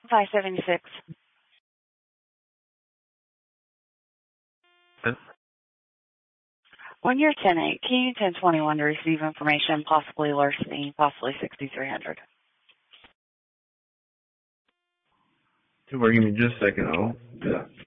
576. When you're 10-8, key 1021 to receive information, possibly larceny, possibly 6300. Give me just a second. I'll do that.